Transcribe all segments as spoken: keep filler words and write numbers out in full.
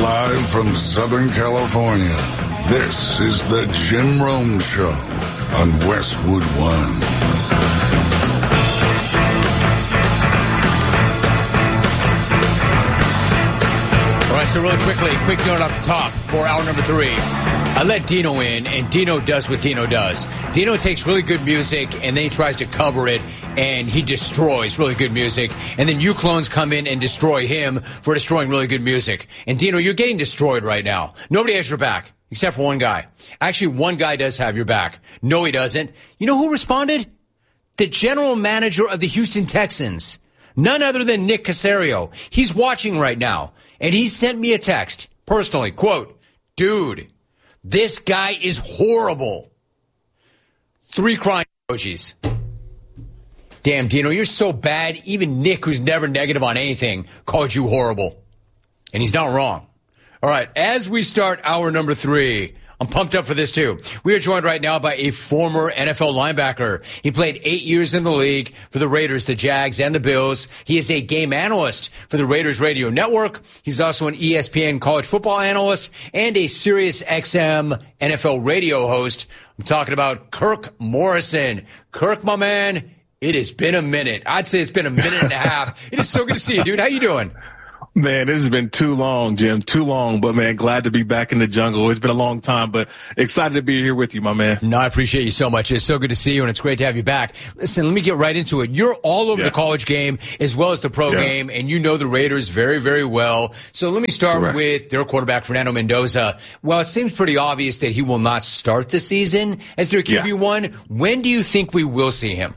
Live from Southern California, this is the Jim Rome Show on Westwood One. All right, so really quickly, quick note off the top for hour number three. I let Dino in, and Dino does what Dino does. Dino takes really good music, and then he tries to cover it, and he destroys really good music. And then you clones come in and destroy him for destroying really good music. And Dino, you're getting destroyed right now. Nobody has your back, except for one guy. Actually, one guy does have your back. No, he doesn't. You know who responded? The general manager of the Houston Texans. None other than Nick Caserio. He's watching right now, and he sent me a text, personally, quote, dude, this guy is horrible. Three crying emojis. Damn, Dino, you're so bad. Even Nick, who's never negative on anything, called you horrible. And he's not wrong. All right, as we start hour number three, I'm pumped up for this, too. We are joined right now by a former N F L linebacker. He played eight years in the league for the Raiders, the Jags, and the Bills. He is a game analyst for the Raiders Radio Network. He's also an E S P N college football analyst and a Sirius X M N F L radio host. I'm talking about Kirk Morrison. Kirk, my man, it has been a minute. I'd say it's been a minute and a half. It is so good to see you, dude. How you doing? Man, it has been too long, Jim, too long. But, man, glad to be back in the jungle. It's been a long time, but excited to be here with you, my man. No, I appreciate you so much. It's so good to see you, and it's great to have you back. Listen, let me get right into it. You're all over yeah. the college game as well as the pro yeah. game, and you know the Raiders very, very well. So let me start Correct. with their quarterback, Fernando Mendoza. Well, it seems pretty obvious that he will not start the season as their Q B one. Yeah. When do you think we will see him?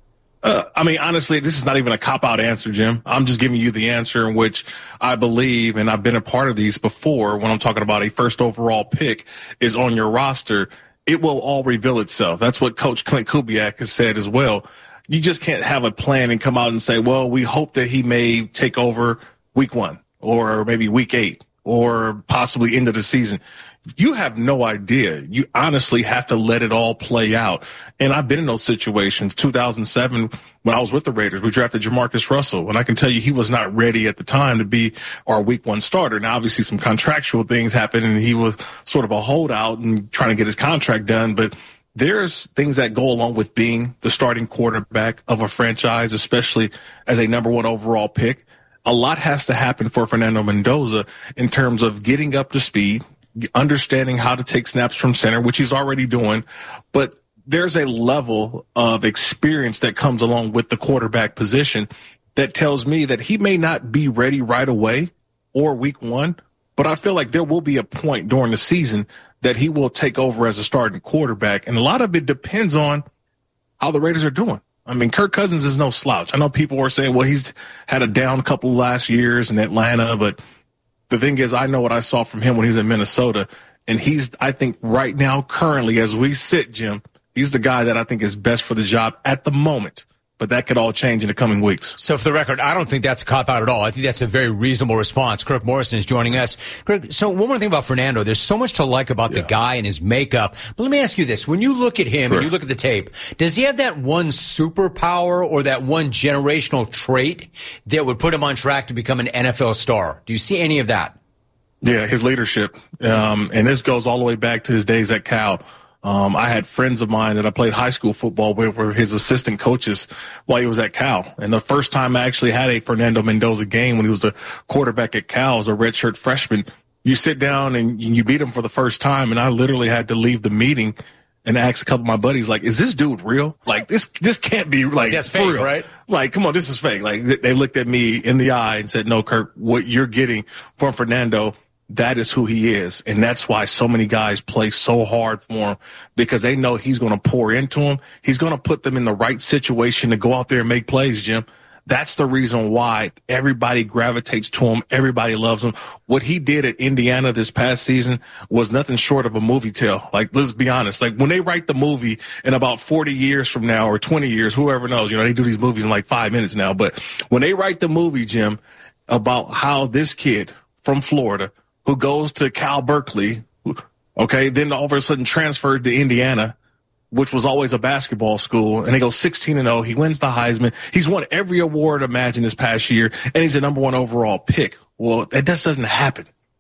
Uh, I mean, honestly, this is not even a cop-out answer, Jim. I'm just giving you the answer in which I believe, and I've been a part of these before when I'm talking about a first overall pick is on your roster. It will all reveal itself. That's what Coach Clint Kubiak has said as well. You just can't have a plan and come out and say, well, we hope that he may take over week one or maybe week eight or possibly into the season. You have no idea. You honestly have to let it all play out. And I've been in those situations. two thousand seven, when I was with the Raiders, we drafted Jamarcus Russell. And I can tell you he was not ready at the time to be our week one starter. Now, obviously, some contractual things happened, and he was sort of a holdout and trying to get his contract done. But there's things that go along with being the starting quarterback of a franchise, especially as a number one overall pick. A lot has to happen for Fernando Mendoza in terms of getting up to speed, understanding how to take snaps from center, which he's already doing, but there's a level of experience that comes along with the quarterback position that tells me that he may not be ready right away or week one, but I feel like there will be a point during the season that he will take over as a starting quarterback, and a lot of it depends on how the Raiders are doing. I mean, Kirk Cousins is no slouch. I know people are saying, well, he's had a down couple last years in Atlanta, but the thing is, I know what I saw from him when he was in Minnesota, and he's, I think, right now, currently, as we sit, Jim, he's the guy that I think is best for the job at the moment. But that could all change in the coming weeks. So for the record, I don't think that's a cop-out at all. I think that's a very reasonable response. Kirk Morrison is joining us. Kirk, so one more thing about Fernando. There's so much to like about yeah. the guy and his makeup. But let me ask you this. When you look at him sure. and you look at the tape, does he have that one superpower or that one generational trait that would put him on track to become an N F L star? Do you see any of that? Yeah, his leadership. Um, and this goes all the way back to his days at Cal. Um, I had friends of mine that I played high school football with were his assistant coaches while he was at Cal. And the first time I actually had a Fernando Mendoza game when he was the quarterback at Cal as a redshirt freshman, you sit down and you beat him for the first time. And I literally had to leave the meeting and ask a couple of my buddies, like, is this dude real? Like, this, this can't be like, that's fake, real. Right? Like, come on, this is fake. Like, they looked at me in the eye and said, no, Kirk, what you're getting from Fernando, that is who he is. And that's why so many guys play so hard for him, because they know he's going to pour into them. He's going to put them in the right situation to go out there and make plays, Jim. That's the reason why everybody gravitates to him. Everybody loves him. What he did at Indiana this past season was nothing short of a movie tale. Like, let's be honest. Like, when they write the movie in about forty years from now or twenty years, whoever knows, you know, they do these movies in like five minutes now. But when they write the movie, Jim, about how this kid from Florida who goes to Cal Berkeley, okay, then all of a sudden transferred to Indiana, which was always a basketball school, and he goes sixteen and oh. He wins the Heisman. He's won every award imagined this past year, and he's a number one overall pick. Well, that just doesn't happen.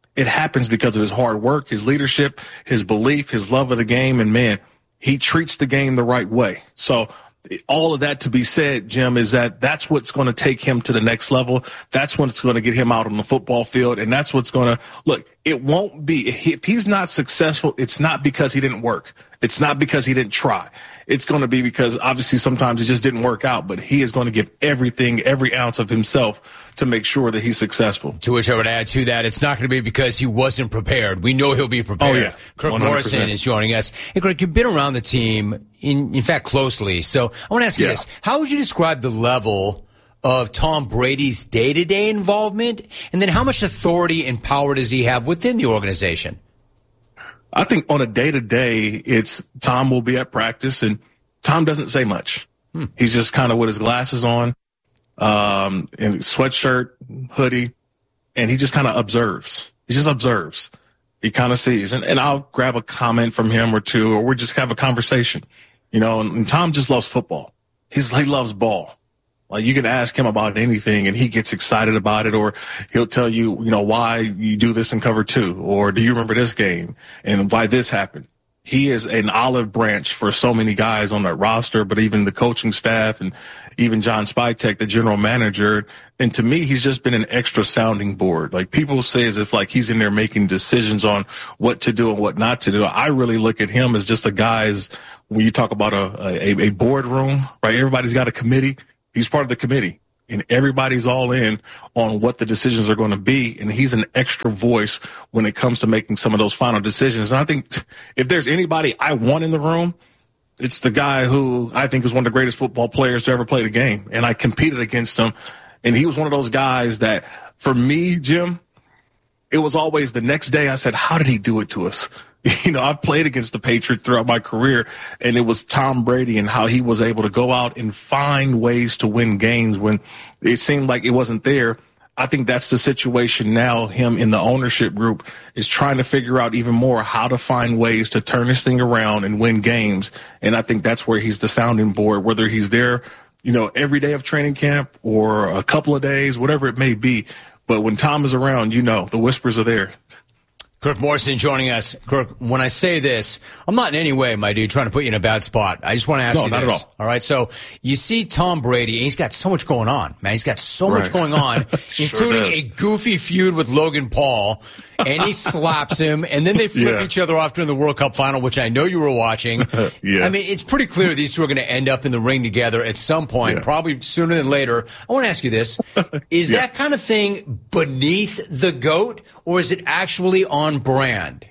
it happens because of his hard work, his leadership, his belief, his love of the game. And, man, he treats the game the right way. So all of that to be said, Jim, is that that's what's going to take him to the next level. That's what's going to get him out on the football field. And that's what's going to – look, it won't be – if he's not successful, it's not because he didn't work. It's not because he didn't try. It's going to be because obviously sometimes it just didn't work out, but he is going to give everything, every ounce of himself to make sure that he's successful. To which I would add to that, it's not going to be because he wasn't prepared. We know he'll be prepared. Oh, yeah. Kirk one hundred percent. Morrison is joining us. Hey, Kirk, you've been around the team, in, in fact, closely. So I want to ask you yeah. this. How would you describe the level of Tom Brady's day-to-day involvement? And then how much authority and power does he have within the organization? I think on a day-to-day, it's Tom will be at practice, and Tom doesn't say much. Hmm. He's just kind of with his glasses on, um, and sweatshirt, hoodie, and he just kind of observes. He just observes. He kind of sees. And, and I'll grab a comment from him or two, or we'll just have a conversation. You know, and, and Tom just loves football. He's, he loves ball. Like, you can ask him about anything and he gets excited about it, or he'll tell you, you know, why you do this in cover two, or do you remember this game and why this happened? He is an olive branch for so many guys on that roster, but even the coaching staff and even John Spytek, the general manager. And to me, he's just been an extra sounding board. Like, people say as if like he's in there making decisions on what to do and what not to do. I really look at him as just a guy's, when you talk about a, a, a boardroom, right? Everybody's got a committee. He's part of the committee, and everybody's all in on what the decisions are going to be. And he's an extra voice when it comes to making some of those final decisions. And I think if there's anybody I want in the room, it's the guy who I think is one of the greatest football players to ever play the game. And I competed against him. And he was one of those guys that, for me, Jim, it was always the next day I said, how did he do it to us? You know, I've played against the Patriots throughout my career, and it was Tom Brady and how he was able to go out and find ways to win games when it seemed like it wasn't there. I think that's the situation now. Him in the ownership group is trying to figure out even more how to find ways to turn this thing around and win games. And I think that's where he's the sounding board, whether he's there, you know, every day of training camp or a couple of days, whatever it may be. But when Tom is around, you know, the whispers are there. Kirk Morrison joining us. Kirk, when I say this, I'm not in any way, my dude, trying to put you in a bad spot. I just want to ask no, you not this. At all. all right, so you see Tom Brady, and he's got so much going on, man. He's got so right. much going on, sure including does. a goofy feud with Logan Paul, and he slaps him, and then they flip yeah. each other off during the World Cup final, which I know you were watching. yeah. I mean, it's pretty clear these two are going to end up in the ring together at some point, yeah. probably sooner than later. I want to ask you this. Is yeah. that kind of thing beneath the GOAT, or is it actually on brand?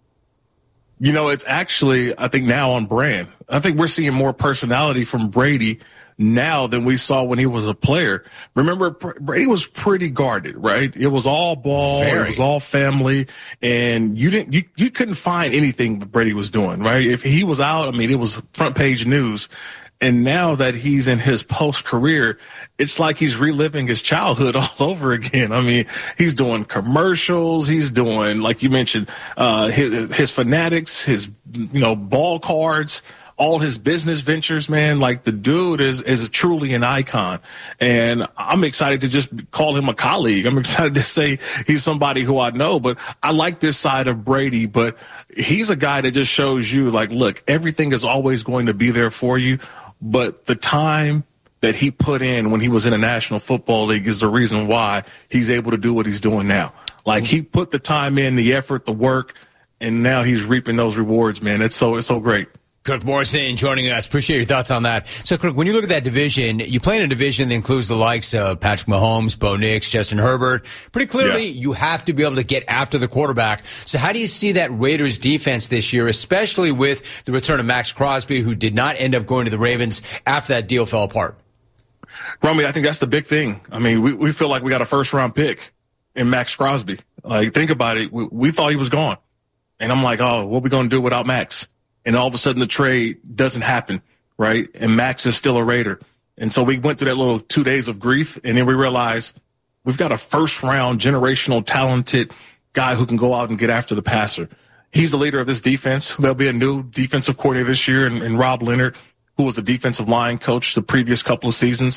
You know, it's actually, I think, now on brand. I think we're seeing more personality from Brady now than we saw when he was a player. Remember, Brady was pretty guarded, right? It was all ball, Very. It was all family, and you didn't, you, you couldn't find anything that Brady was doing, right? If he was out, I mean, it was front page news. And now that he's in his post career, it's like he's reliving his childhood all over again. I mean, he's doing commercials. He's doing, like you mentioned, uh, his, his fanatics, his, you know, ball cards, all his business ventures, man. Like, the dude is, is truly an icon. And I'm excited to just call him a colleague. I'm excited to say he's somebody who I know, but I like this side of Brady, but he's a guy that just shows you, like, look, everything is always going to be there for you. But the time that he put in when he was in the National Football League is the reason why he's able to do what he's doing now. Like, he put the time in, the effort, the work, and now he's reaping those rewards, man. It's so, it's so great. Kirk Morrison joining us. Appreciate your thoughts on that. So, Kirk, when you look at that division, you play in a division that includes the likes of Patrick Mahomes, Bo Nix, Justin Herbert. Pretty clearly, yeah. you have to be able to get after the quarterback. So how do you see that Raiders defense this year, especially with the return of Max Crosby, who did not end up going to the Ravens after that deal fell apart? Romy, I think that's the big thing. I mean, we, we feel like we got a first-round pick in Max Crosby. Like, think about it. We, we thought he was gone. And I'm like, oh, what are we going to do without Max? And all of a sudden the trade doesn't happen, right? And Max is still a Raider. And so we went through that little two days of grief, and then we realized we've got a first-round, generational, talented guy who can go out and get after the passer. He's the leader of this defense. There'll be a new defensive coordinator this year, and, and Rob Leonard, who was the defensive line coach the previous couple of seasons.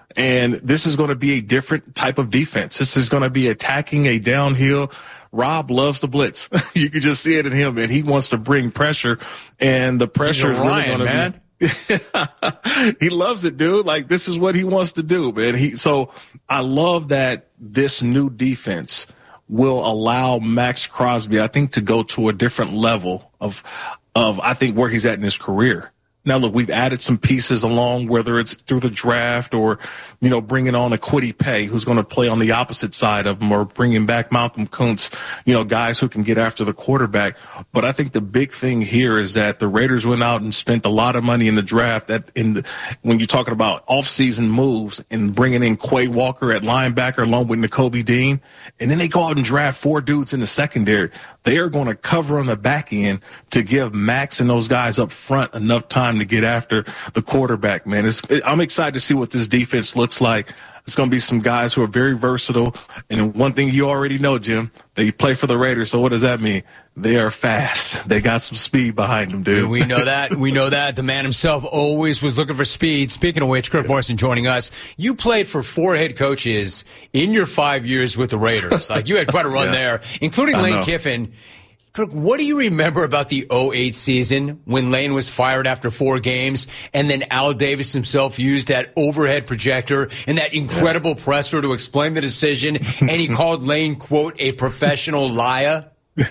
And this is going to be a different type of defense. This is going to be attacking a downhill. Rob loves the blitz. You can just see it in him, and he wants to bring pressure, and the pressure is really going to man. be. He loves it, dude. Like, this is what he wants to do, man. He so I love that this new defense will allow Max Crosby, I think, to go to a different level of of I think where he's at in his career. Now, look, we've added some pieces along, whether it's through the draft or, you know, bringing on a Kwity Paye who's going to play on the opposite side of him, or bringing back Malcolm Kuntz, you know, guys who can get after the quarterback. But I think the big thing here is that the Raiders went out and spent a lot of money in the draft. That in the, when you're talking about offseason moves and bringing in Quay Walker at linebacker along with Nakobe Dean, and then they go out and draft four dudes in the secondary. They are going to cover on the back end to give Max and those guys up front enough time to get after the quarterback, man. It's, I'm excited to see what this defense looks like. It's going to be some guys who are very versatile. And one thing you already know, Jim, they play for the Raiders. So what does that mean? They are fast. They got some speed behind them, dude. We know that. We know that. The man himself always was looking for speed. Speaking of which, Kirk Morrison joining us. You played for four head coaches in your five years with the Raiders. Like, you had quite a run yeah. there, including I Lane know. Kiffin. Kirk, what do you remember about the oh eight season when Lane was fired after four games, and then Al Davis himself used that overhead projector and that incredible yeah. presser to explain the decision, and he called Lane, quote, a professional liar?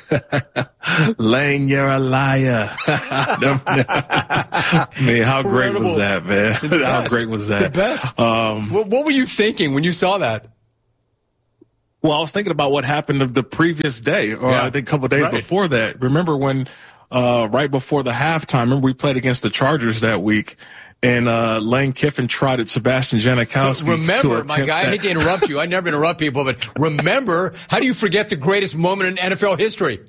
Lane, you're a liar. Man, how great was that, man? How great was that? The best. Um, what, what were you thinking when you saw that? Well, I was thinking about what happened the previous day, or yeah. I think a couple of days right. before that. Remember when, uh, right before the halftime, remember we played against the Chargers that week, and uh, Lane Kiffin trotted Sebastian Janikowski. Remember, my guy, I hate to interrupt you. I never interrupt people, but remember, how do you forget the greatest moment in N F L history?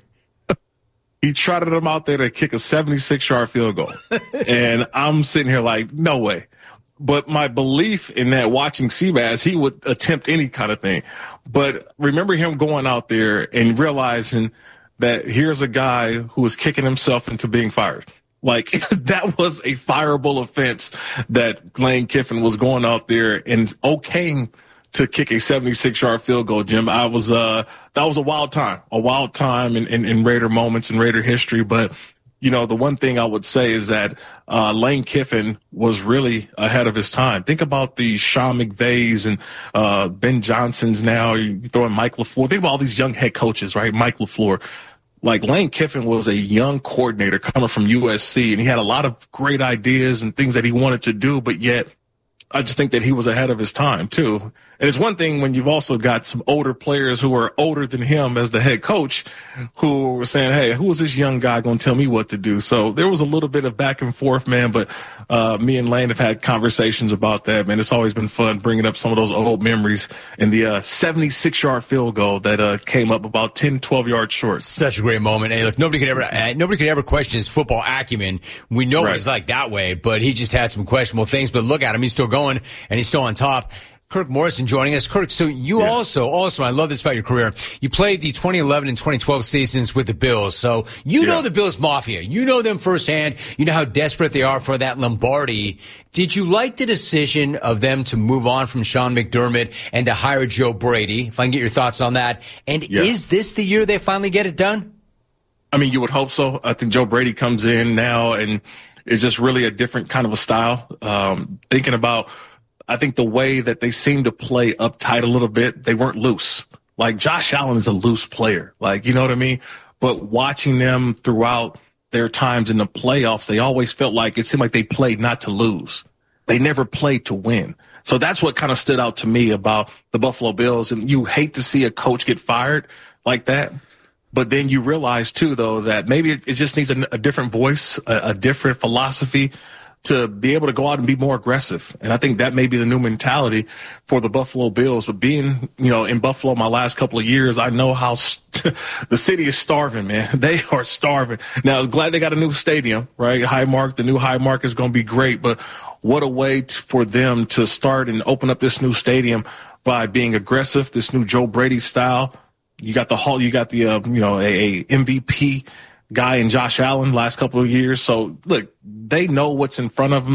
He trotted him out there to kick a seventy-six yard field goal. And I'm sitting here like, no way. But my belief in that, watching Seabass, he would attempt any kind of thing. But remember him going out there and realizing that here's a guy who was kicking himself into being fired. Like, that was a fireable offense that Lane Kiffin was going out there and okaying to kick a seventy-six yard field goal, Jim. I was, uh, that was a wild time, a wild time in, in, in Raider moments in Raider history. But, you know, the one thing I would say is that uh, Lane Kiffin was really ahead of his time. Think about the Sean McVays and uh, Ben Johnsons now. You throw in Mike LaFleur. Think about all these young head coaches, right? Mike LaFleur. Like, Lane Kiffin was a young coordinator coming from U S C, and he had a lot of great ideas and things that he wanted to do, but yet I just think that he was ahead of his time, too. And it's one thing when you've also got some older players who are older than him as the head coach who were saying, hey, who is this young guy going to tell me what to do? So there was a little bit of back and forth, man, but uh, me and Lane have had conversations about that, man. It's always been fun bringing up some of those old memories, and the uh, seventy-six yard field goal that uh, came up about ten, twelve yards short. Such a great moment. Hey, look, nobody could ever uh, nobody could ever question his football acumen. We know Right. he's like that way, but he just had some questionable things. But look at him. He's still going, and he's still on top. Kirk Morrison joining us. Kirk, so you Yeah. also, also, I love this about your career. You played the twenty eleven and twenty twelve seasons with the Bills. So you know Yeah. the Bills Mafia. You know them firsthand. You know how desperate they are for that Lombardi. Did you like the decision of them to move on from Sean McDermott and to hire Joe Brady? If I can get your thoughts on that. And Yeah. is this the year they finally get it done? I mean, you would hope so. I think Joe Brady comes in now and is just really a different kind of a style. Um, thinking about, I think the way that they seem to play uptight a little bit, they weren't loose. Like, Josh Allen is a loose player. Like, you know what I mean? But watching them throughout their times in the playoffs, they always felt like it seemed like they played not to lose. They never played to win. So that's what kind of stood out to me about the Buffalo Bills. And you hate to see a coach get fired like that. But then you realize, too, though, that maybe it, it just needs a, a different voice, a, a different philosophy to be able to go out and be more aggressive. And I think that may be the new mentality for the Buffalo Bills. But being, you know, in Buffalo my last couple of years, I know how st- the city is starving, man. They are starving. Now, I'm glad they got a new stadium, right? Highmark, the new Highmark is going to be great. But what a way t- for them to start and open up this new stadium by being aggressive, this new Joe Brady style. You got the hall, you got the, uh, you know, a, a M V P guy in Josh Allen last couple of years. So, look, they know what's in front of them.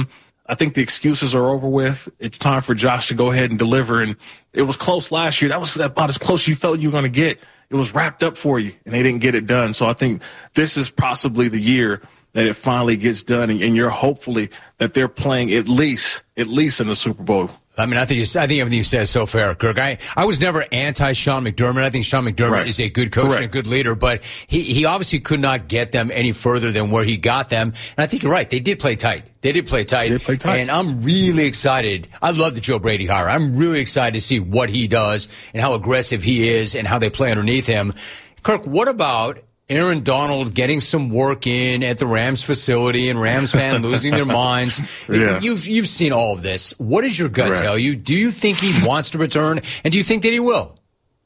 I think the excuses are over with. It's time for Josh to go ahead and deliver. And it was close last year. That was about as close you felt you were going to get. It was wrapped up for you, and they didn't get it done. So I think this is possibly the year that it finally gets done, and, and you're hopefully that they're playing at least, at least in the Super Bowl. I mean, I think you, I think everything you said is so fair, Kirk. I, I was never anti-Sean McDermott. I think Sean McDermott right. is a good coach Correct. and a good leader, but he, he obviously could not get them any further than where he got them. And I think you're right. They did play tight. They did play tight. They did play tight. And I'm really excited. I love the Joe Brady hire. I'm really excited to see what he does and how aggressive he is and how they play underneath him. Kirk, what about Aaron Donald getting some work in at the Rams facility and Rams fans losing their minds? Yeah. You've you've seen all of this. What does your gut right. tell you? Do you think he wants to return, and do you think that he will?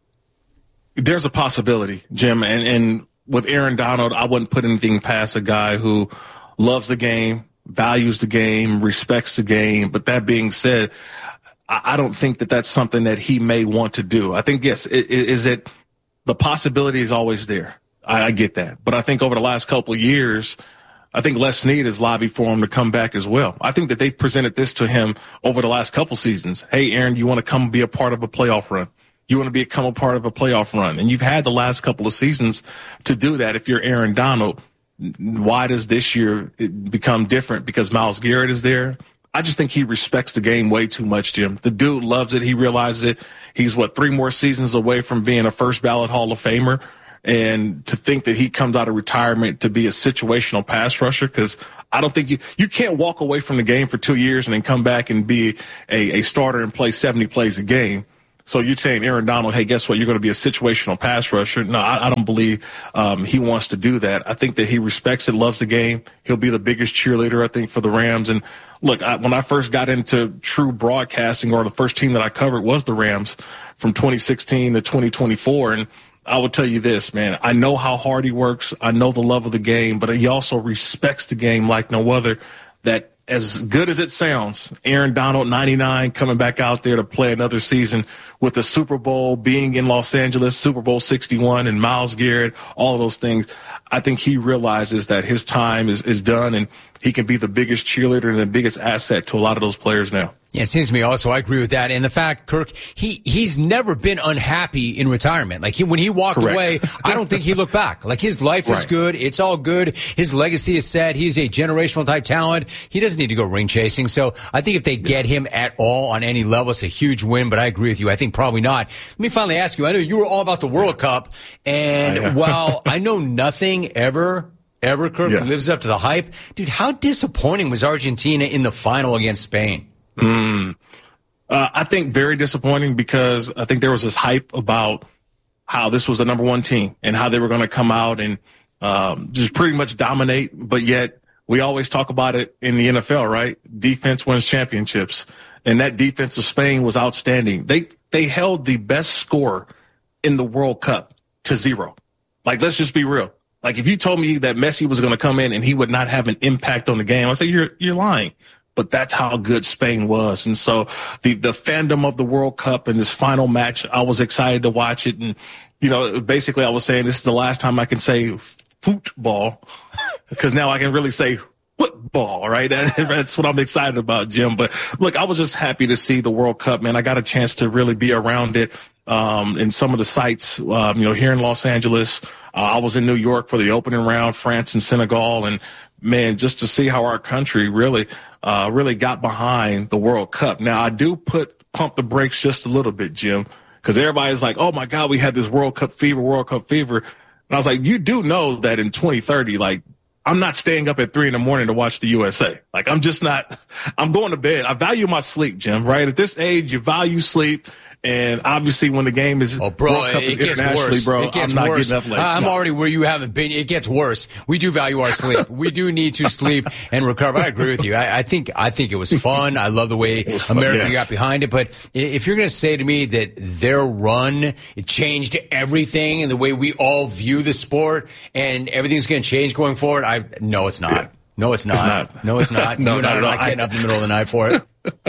There's a possibility, Jim, and, and with Aaron Donald, I wouldn't put anything past a guy who loves the game, values the game, respects the game. But that being said, I, I don't think that that's something that he may want to do. I think, yes, it, it, is it the possibility is always there. I, I get that. But I think over the last couple of years, I think Les Snead has lobbied for him to come back as well. I think that they presented this to him over the last couple seasons. Hey, Aaron, you want to come be a part of a playoff run? You want to become a part of a playoff run? And you've had the last couple of seasons to do that. If you're Aaron Donald, why does this year it become different? Because Myles Garrett is there? I just think he respects the game way too much, Jim. The dude loves it. He realizes it. He's, what, three more seasons away from being a first ballot Hall of Famer. And to think that he comes out of retirement to be a situational pass rusher, because I don't think you you can't walk away from the game for two years and then come back and be a, a starter and play seventy plays a game. So you're saying Aaron Donald, hey, guess what? You're going to be a situational pass rusher. No, I, I don't believe um, he wants to do that. I think that he respects it, loves the game. He'll be the biggest cheerleader, I think, for the Rams. And look, I, when I first got into true broadcasting, or the first team that I covered was the Rams from twenty sixteen to twenty twenty-four. And I will tell you this, man, I know how hard he works. I know the love of the game, but he also respects the game like no other. That as good as it sounds, Aaron Donald, ninety-nine, coming back out there to play another season with the Super Bowl, being in Los Angeles, Super Bowl sixty-one, and Myles Garrett, all of those things. I think he realizes that his time is, is done, and he can be the biggest cheerleader and the biggest asset to a lot of those players now. Yeah, it seems to me also, I agree with that. And the fact, Kirk, he, he's never been unhappy in retirement. Like, he, when he walked Correct. away, I don't think he looked back. Like, his life is right. good. It's all good. His legacy is set. He's a generational type talent. He doesn't need to go ring chasing. So I think if they get him at all on any level, it's a huge win. But I agree with you. I think probably not. Let me finally ask you, I know you were all about the World Cup. And I while I know nothing ever, ever, Kirk, yeah. lives up to the hype, dude, how disappointing was Argentina in the final against Spain? Mm. Uh, I think very disappointing, because I think there was this hype about how this was the number one team and how they were going to come out and um, just pretty much dominate. But yet we always talk about it in the N F L, right? Defense wins championships. And that defense of Spain was outstanding. They they held the best score in the World Cup to zero. Like, let's just be real. Like, if you told me that Messi was going to come in and he would not have an impact on the game, I'd say you're you're lying. But that's how good Spain was. And so the, the fandom of the World Cup and this final match, I was excited to watch it. And, you know, basically I was saying this is the last time I can say football, because now I can really say football, right? That, that's what I'm excited about, Jim. But look, I was just happy to see the World Cup, man. I got a chance to really be around it um, in some of the sites, um, you know, here in Los Angeles. Uh, I was in New York for the opening round, France and Senegal. And, man, just to see how our country really – Uh, really got behind the World Cup. Now, I do put pump the brakes just a little bit, Jim, because everybody's like, oh, my God, we had this World Cup fever, World Cup fever. And I was like, you do know that in twenty thirty, like, I'm not staying up at three in the morning to watch the U S A. Like, I'm just not – I'm going to bed. I value my sleep, Jim, right? At this age, you value sleep. And obviously, when the game is, oh, bro, World Cup it is gets internationally, worse. bro, it gets I'm not worse. getting up late. I'm no. already where you haven't been. It gets worse. We do value our sleep. We do need to sleep and recover. I agree with you. I, I think I think it was fun. I love the way America yes. got behind it. But if you're going to say to me that their run it changed everything and the way we all view the sport and everything's going to change going forward, I no, it's not. Yeah. No, it's not. It's not. No, it's not. no, you and I are not getting up in the middle of the night for it.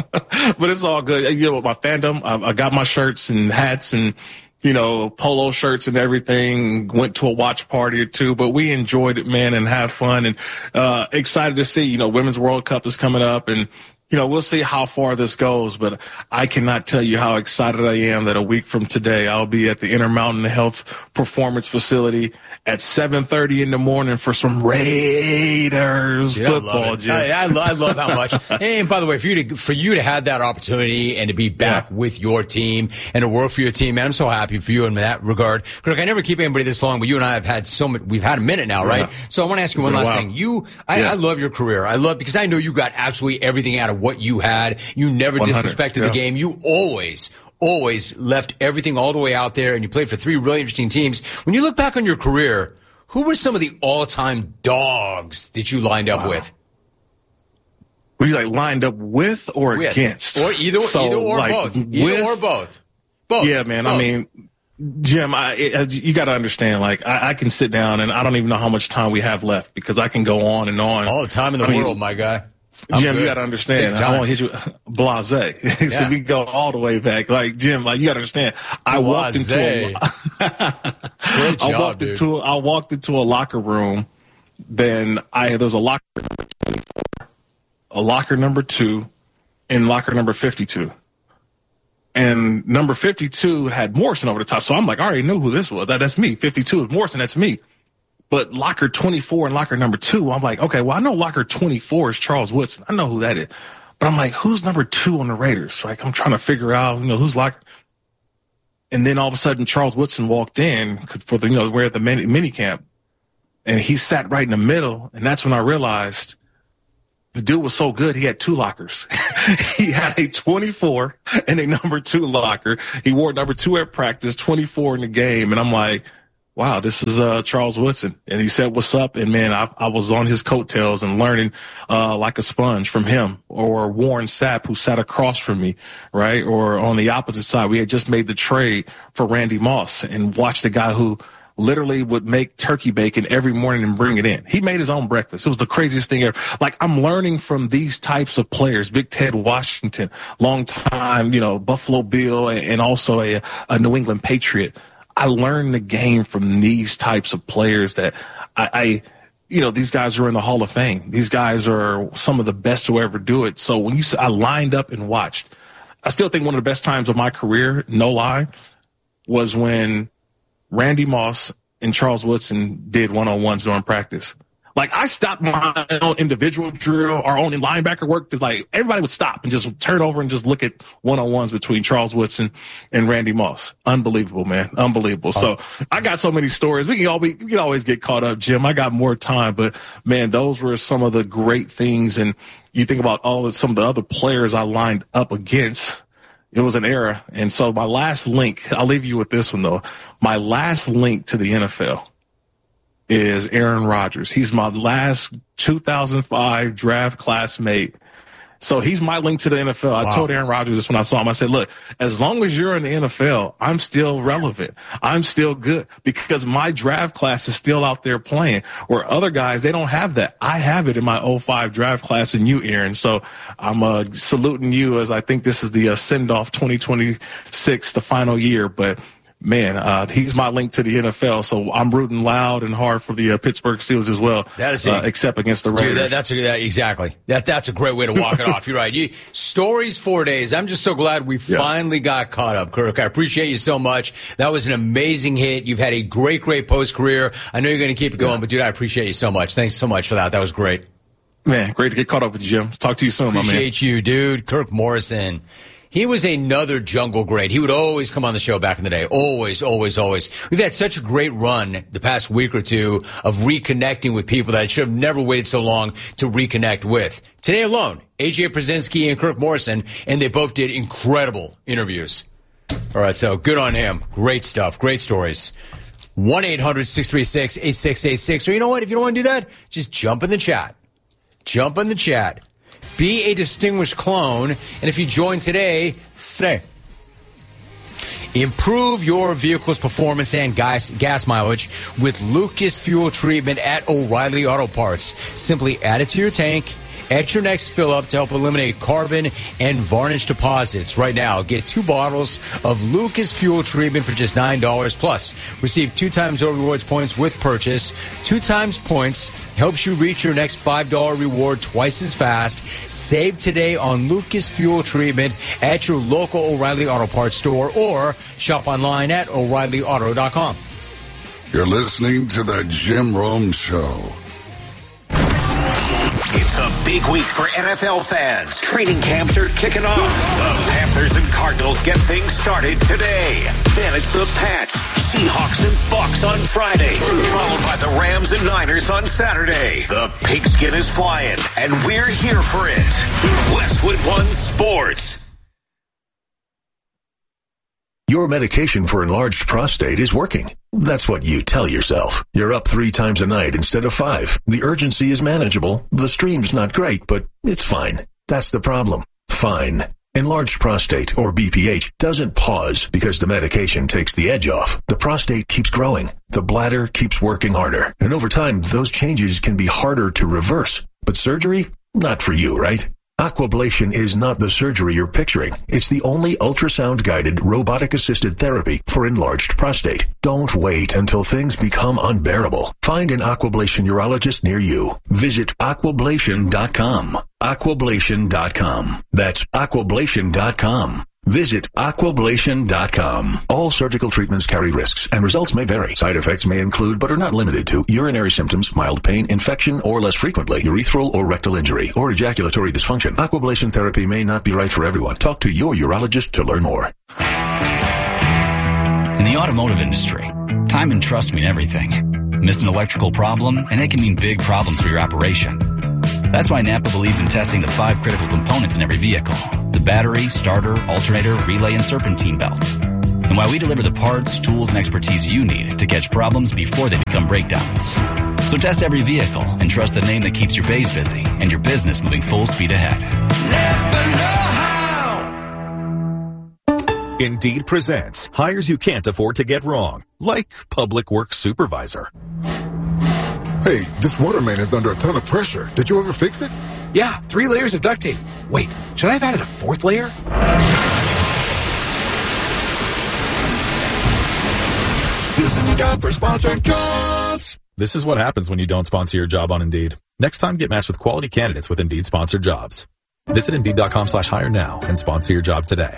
But it's all good. You know, with my fandom, I, I got my shirts and hats and, you know, polo shirts and everything. Went to a watch party or two, but we enjoyed it, man, and had fun and uh, excited to see, you know, Women's World Cup is coming up and, you know, we'll see how far this goes, but I cannot tell you how excited I am that a week from today, I'll be at the Intermountain Health Performance Facility at seven thirty in the morning for some Raiders yeah, football. I love, Jim. I, I, lo- I love how much. And by the way, for you to for you to have that opportunity and to be back yeah. with your team and to work for your team, man, I'm so happy for you in that regard. Look, I never keep anybody this long, but you and I have had so much. We've had a minute now, right? Yeah. So I want to ask you one last thing. You, I, yeah. I love your career. I love because I know you got absolutely everything out of what you had. You never disrespected yeah. the game. You always. Always left everything all the way out there, and you played for three really interesting teams. When you look back on your career, who were some of the all-time dogs that you lined up wow. with? Were you like lined up with or with. against? Or either, so, either or like, both. Either with, or both. Both. Yeah, man. Both. I mean, Jim, I, it, you got to understand, like, I, I can sit down, and I don't even know how much time we have left because I can go on and on. All the time in the I world, mean, my guy. I'm Jim, good. you got to understand. I won't hit you blasé. so yeah. we go all the way back. Like Jim, like you got to understand. I Blasé. walked into a, Great job, I walked dude. into a, I walked into a locker room. Then I there was a locker number twenty-four, a locker number two, and locker number fifty-two. And number fifty-two had Morrison over the top. So I'm like, I already knew who this was. That, that's me. fifty-two is Morrison. That's me. But locker twenty-four and locker number two, I'm like, okay, well, I know locker twenty-four is Charles Woodson. I know who that is. But I'm like, who's number two on the Raiders? Like, I'm trying to figure out, you know, who's locker. And then all of a sudden, Charles Woodson walked in for the, you know, we're at the mini, mini camp. And he sat right in the middle. And that's when I realized the dude was so good, he had two lockers. He had a twenty-four and a number two locker. He wore number two at practice, twenty-four in the game. And I'm like, wow, this is uh, Charles Woodson. And he said, what's up? And, man, I, I was on his coattails and learning uh, like a sponge from him. Or Warren Sapp, who sat across from me, right? Or on the opposite side, we had just made the trade for Randy Moss and watched the guy who literally would make turkey bacon every morning and bring it in. He made his own breakfast. It was the craziest thing ever. Like, I'm learning from these types of players. Big Ted Washington, long time, you know, Buffalo Bill, and also a, a New England Patriot. I learned the game from these types of players that I, I, you know, these guys are in the Hall of Fame. These guys are some of the best to ever do it. So when you, I lined up and watched, I still think one of the best times of my career, no lie, was when Randy Moss and Charles Woodson did one-on-ones during practice. Like, I stopped my own individual drill, our own linebacker work, because, like, everybody would stop and just turn over and just look at one-on-ones between Charles Woodson and Randy Moss. Unbelievable, man. Unbelievable. So I got so many stories. We can always, we can always get caught up, Jim. I got more time, but, man, those were some of the great things. And you think about all of some of the other players I lined up against. It was an era. And so my last link, I'll leave you with this one, though. My last link to the N F L is Aaron Rodgers. He's my last two thousand five draft classmate. So he's my link to the N F L. Wow. I told Aaron Rodgers this when I saw him. I said, look, as long as you're in the N F L, I'm still relevant. I'm still good because my draft class is still out there playing, where other guys, they don't have that. I have it in my oh five draft class and you, Aaron. So I'm uh, saluting you as I think this is the uh, send-off twenty twenty-six, the final year. But man, uh, he's my link to the N F L, so I'm rooting loud and hard for the uh, Pittsburgh Steelers as well. That is uh, except against the Raiders. Dude, that, that's a, that, exactly. That that's a great way to walk it off. You're right. You, stories four days. I'm just so glad we yeah. finally got caught up, Kirk. I appreciate you so much. That was an amazing hit. You've had a great, great post career. I know you're going to keep it going, yeah. but dude, I appreciate you so much. Thanks so much for that. That was great. Man, great to get caught up with you, Jim. Talk to you soon, appreciate my man. Appreciate you, dude. Kirk Morrison. He was another jungle great. He would always come on the show back in the day. Always, always, always. We've had such a great run the past week or two of reconnecting with people that I should have never waited so long to reconnect with. Today alone, A J Przinsky and Kirk Morrison, and they both did incredible interviews. All right, so good on him. Great stuff. Great stories. one eight hundred six three six eight six eight six. Or you know what? If you don't want to do that, just jump in the chat. Jump in the chat. Be a distinguished clone, and if you join today, today, improve your vehicle's performance and gas, gas mileage with Lucas Fuel Treatment at O'Reilly Auto Parts. Simply add it to your tank at your next fill-up to help eliminate carbon and varnish deposits. Right now, get two bottles of Lucas Fuel Treatment for just nine dollars. Plus, receive two times O Rewards points with purchase. Two times points helps you reach your next five dollars reward twice as fast. Save today on Lucas Fuel Treatment at your local O'Reilly Auto Parts store or shop online at O'Reilly Auto dot com. You're listening to the Jim Rome Show. It's a big week for N F L fans. Training camps are kicking off. The Panthers and Cardinals get things started today. Then it's the Pats, Seahawks, and Bucs on Friday, followed by the Rams and Niners on Saturday. The pigskin is flying, and we're here for it. Westwood One Sports. Your medication for enlarged prostate is working. That's what you tell yourself. You're up three times a night instead of five. The urgency is manageable. The stream's not great, but it's fine. That's the problem. Fine. Enlarged prostate, or B P H, doesn't pause because the medication takes the edge off. The prostate keeps growing. The bladder keeps working harder. And over time, those changes can be harder to reverse. But surgery? Not for you, right? Aquablation is not the surgery you're picturing. It's the only ultrasound-guided, robotic-assisted therapy for enlarged prostate. Don't wait until things become unbearable. Find an Aquablation urologist near you. Visit aquablation dot com. aquablation dot com. That's aquablation dot com. Visit aquablation dot com. All surgical treatments carry risks, and results may vary. Side effects may include, but are not limited to, urinary symptoms, mild pain, infection, or less frequently, urethral or rectal injury, or ejaculatory dysfunction. Aquablation therapy may not be right for everyone. Talk to your urologist to learn more. In the automotive industry, time and trust mean everything. Miss an electrical problem, and it can mean big problems for your operation. That's why Napa believes in testing the five critical components in every vehicle: the battery, starter, alternator, relay, and serpentine belt. And why we deliver the parts, tools, and expertise you need to catch problems before they become breakdowns. So test every vehicle and trust the name that keeps your bays busy and your business moving full speed ahead. Never know how. Indeed presents hires you can't afford to get wrong, like public works supervisor. Hey, this water main is under a ton of pressure. Did you ever fix it? Yeah, three layers of duct tape. Wait, should I have added a fourth layer? This is a job for sponsored jobs. This is what happens when you don't sponsor your job on Indeed. Next time, get matched with quality candidates with Indeed sponsored jobs. Visit Indeed dot com slash hire now and sponsor your job today.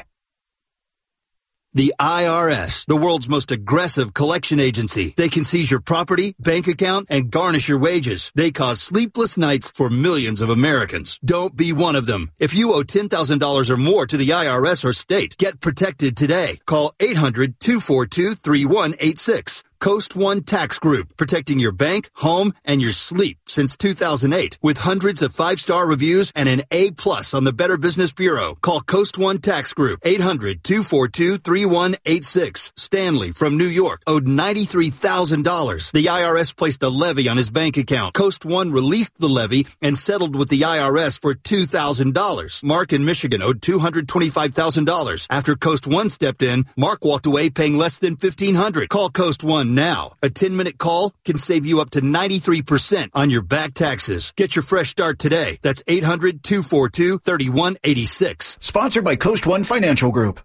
The I R S, the world's most aggressive collection agency. They can seize your property, bank account, and garnish your wages. They cause sleepless nights for millions of Americans. Don't be one of them. If you owe ten thousand dollars or more to the I R S or state, get protected today. Call eight hundred, two four two, three one eight six. Coast One Tax Group, protecting your bank, home, and your sleep since two thousand eight. With hundreds of five-star reviews and an A plus on the Better Business Bureau. Call Coast One Tax Group, eight hundred, two four two, three one eight six. Stanley from New York owed ninety-three thousand dollars. The I R S placed a levy on his bank account. Coast One released the levy and settled with the I R S for two thousand dollars. Mark in Michigan owed two hundred twenty-five thousand dollars. After Coast One stepped in, Mark walked away paying less than fifteen hundred dollars. Call Coast One now. A ten-minute call can save you up to ninety-three percent on your back taxes. Get your fresh start today. That's eight hundred, two four two, three one eight six. Sponsored by Coast One Financial Group.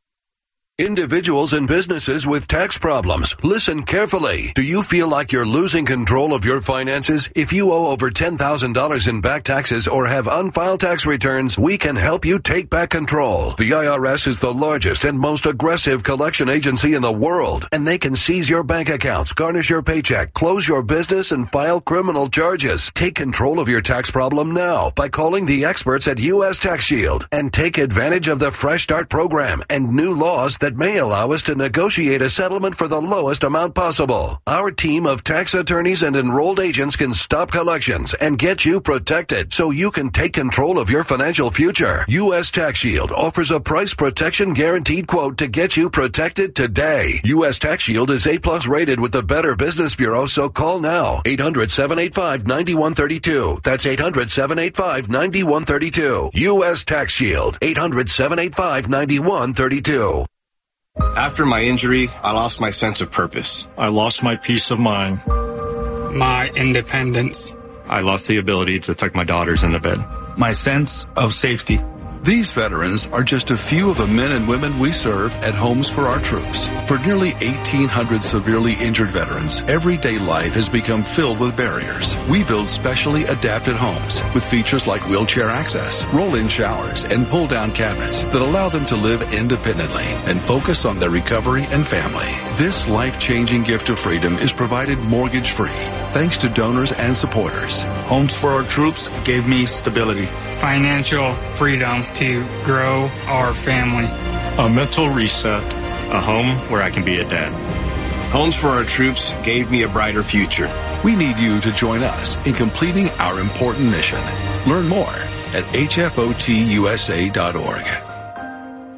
Individuals and businesses with tax problems, listen carefully. Do you feel like you're losing control of your finances? If you owe over ten thousand dollars in back taxes or have unfiled tax returns, we can help you take back control. The I R S is the largest and most aggressive collection agency in the world, and they can seize your bank accounts, garnish your paycheck, close your business, and file criminal charges. Take control of your tax problem now by calling the experts at U S Tax Shield and take advantage of the Fresh Start program and new laws that may allow us to negotiate a settlement for the lowest amount possible. Our team of tax attorneys and enrolled agents can stop collections and get you protected so you can take control of your financial future. U S Tax Shield offers a price protection guaranteed quote to get you protected today. U S Tax Shield is A plus rated with the Better Business Bureau, so call now. eight hundred, seven eight five, nine one three two. That's eight hundred, seven eight five, nine one three two. U S Tax Shield. eight hundred, seven eight five, nine one three two. After my injury, I lost my sense of purpose. I lost my peace of mind. My independence. I lost the ability to tuck my daughters into bed. my sense of safety. These veterans are just a few of the men and women we serve at Homes for Our Troops. For nearly eighteen hundred severely injured veterans, everyday life has become filled with barriers. We build specially adapted homes with features like wheelchair access, roll-in showers, and pull-down cabinets that allow them to live independently and focus on their recovery and family. This life-changing gift of freedom is provided mortgage-free, thanks to donors and supporters. Homes for Our Troops gave me stability, financial freedom to grow our family, a mental reset, a home where I can be a dad. Homes for Our Troops gave me a brighter future. We need you to join us in completing our important mission. Learn more at H F O T U S A dot org.